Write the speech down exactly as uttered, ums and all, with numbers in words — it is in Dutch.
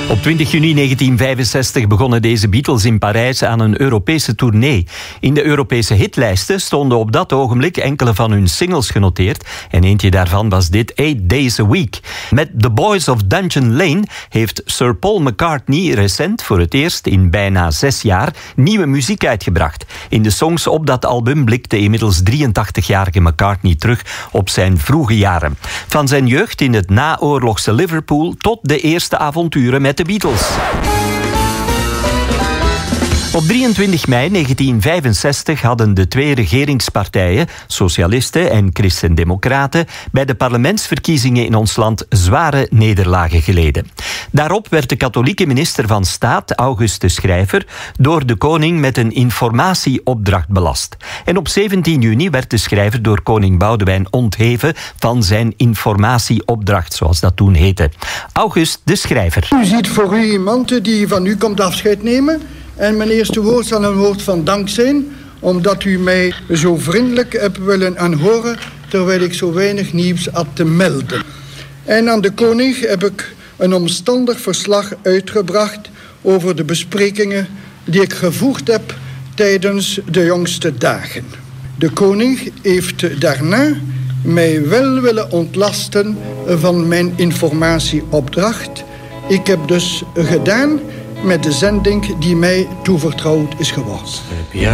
Op twintig juni negentien vijfenzestig begonnen deze Beatles in Parijs aan een Europese tournee. In de Europese hitlijsten stonden op dat ogenblik enkele van hun singles genoteerd. En eentje daarvan was dit Eight Days a Week. Met The Boys of Dungeon Lane heeft Sir Paul McCartney recent voor het eerst in bijna zes jaar nieuwe muziek uitgebracht. In de songs op dat album blikt de inmiddels drieëntachtigjarige McCartney terug op zijn vroege jaren. Van zijn jeugd in het naoorlogse Liverpool tot de eerste avonturen met de Beatles. Op drieëntwintig mei negentien vijfenzestig hadden de twee regeringspartijen, socialisten en christendemocraten, bij de parlementsverkiezingen in ons land zware nederlagen geleden. Daarop werd de katholieke minister van Staat, August de Schrijver, door de koning met een informatieopdracht belast. En op zeventien juni werd de Schrijver door koning Boudewijn ontheven van zijn informatieopdracht, zoals dat toen heette. August de Schrijver. U ziet voor u iemand die van u komt afscheid nemen. En mijn eerste woord zal een woord van dank zijn, omdat u mij zo vriendelijk hebt willen aanhoren, terwijl ik zo weinig nieuws had te melden. En aan de koning heb ik een omstandig verslag uitgebracht over de besprekingen die ik gevoerd heb tijdens de jongste dagen. De koning heeft daarna mij wel willen ontlasten van mijn informatieopdracht. Ik heb dus gedaan met de zending die mij toevertrouwd is geworden.